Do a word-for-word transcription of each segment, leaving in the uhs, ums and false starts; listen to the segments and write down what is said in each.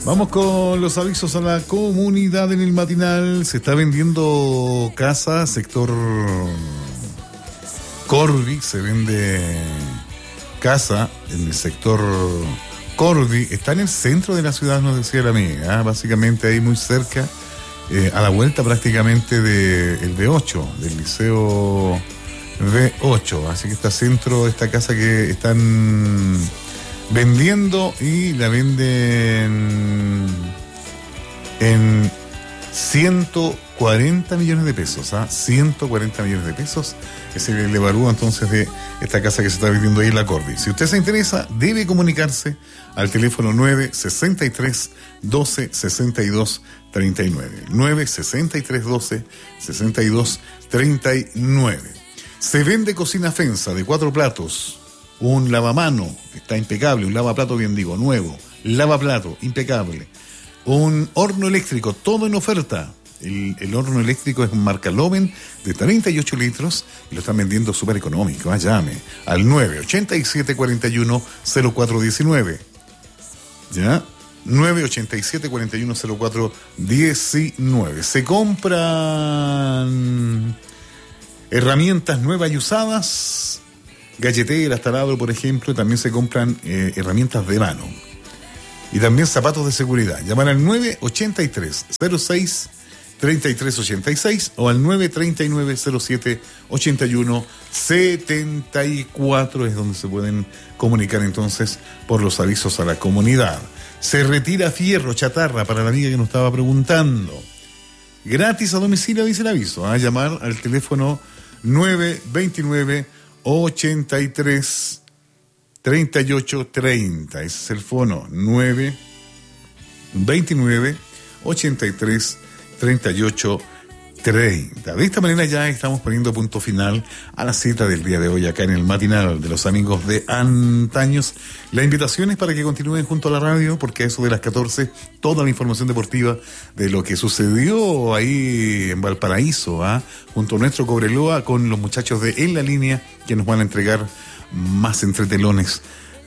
Vamos con los avisos a la comunidad en el matinal. Se está vendiendo casa, sector Corvi, se vende casa en el sector Corvi. Está en el centro de la ciudad, nos decía la amiga, ¿eh? Básicamente ahí muy cerca, eh, a la vuelta prácticamente del B ocho, del liceo B ocho. Así que está centro esta casa que están vendiendo y la venden en ciento cuarenta millones de pesos, ¿ah? ciento cuarenta millones de pesos es el evalúo entonces de esta casa que se está vendiendo ahí en la Corvi. Si usted se interesa, debe comunicarse al teléfono nueve sesenta y tres doce sesenta y dos treinta y nueve. nueve sesenta y tres doce sesenta y dos treinta y nueve. Se vende cocina Fensa de cuatro platos. Un lavamano, está impecable, un lavaplato, bien digo, nuevo, lavaplato, impecable. Un horno eléctrico, todo en oferta. El, el horno eléctrico es un marca Loven de treinta y ocho litros y lo están vendiendo súper económico. ¿eh? Llame al nueve ochenta y siete cuarenta y uno cero cuatro diecinueve. ¿Ya? nueve ochenta y siete cuarenta y uno cero cuatro diecinueve. Se compran herramientas nuevas y usadas. Galleteras, taladro, por ejemplo, también se compran eh, herramientas de mano. Y también zapatos de seguridad. Llaman al nueve ochenta y tres cero seis treinta y tres ochenta y seis o al nueve treinta y nueve cero siete ochenta y uno setenta y cuatro es donde se pueden comunicar entonces por los avisos a la comunidad. Se retira fierro, chatarra, para la amiga que nos estaba preguntando. Gratis a domicilio, dice el aviso. A llamar al teléfono nueve veintinueve ochenta y tres treinta y ocho treinta. Ese es el fono, nueve veintinueve ochenta y tres treinta y ocho treinta. De esta manera ya estamos poniendo punto final a la cita del día de hoy acá en el matinal de los amigos de antaños. La invitación es para que continúen junto a la radio, porque a eso de las catorce toda la información deportiva de lo que sucedió ahí en Valparaíso, ¿eh? junto a nuestro Cobreloa, con los muchachos de En la Línea, que nos van a entregar más entretelones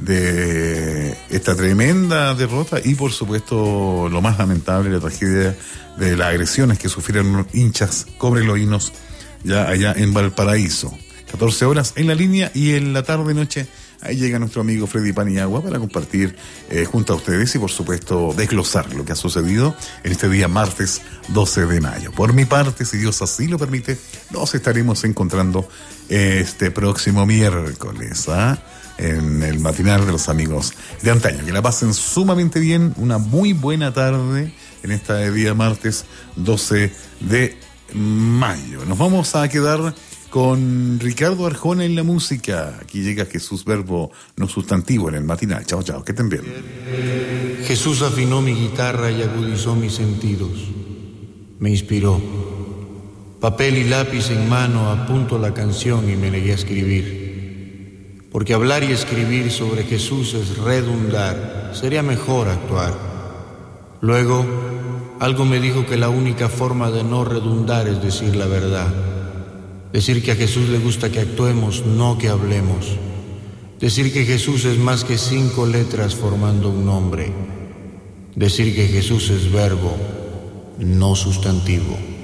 de esta tremenda derrota y por supuesto lo más lamentable, la tragedia de las agresiones que sufrieron hinchas cobreloínos ya allá en Valparaíso. catorce horas En la Línea, y en la tarde noche ahí llega nuestro amigo Freddy Paniagua para compartir eh, junto a ustedes y por supuesto desglosar lo que ha sucedido en este día martes doce de mayo. Por mi parte, si Dios así lo permite, nos estaremos encontrando este próximo miércoles, ¿ah? en el matinal de los amigos de antaño. Que la pasen sumamente bien, una muy buena tarde en este día martes doce de mayo. Nos vamos a quedar con Ricardo Arjona en la música. Aquí llega Jesús, verbo no sustantivo, en el matinal. Chao, chao, que estén bien. Jesús afinó mi guitarra y agudizó mis sentidos. Me inspiró. Papel y lápiz en mano, apunto la canción y me negué a escribir. Porque hablar y escribir sobre Jesús es redundar, sería mejor actuar. Luego, algo me dijo que la única forma de no redundar es decir la verdad. Decir que a Jesús le gusta que actuemos, no que hablemos. Decir que Jesús es más que cinco letras formando un nombre. Decir que Jesús es verbo, no sustantivo.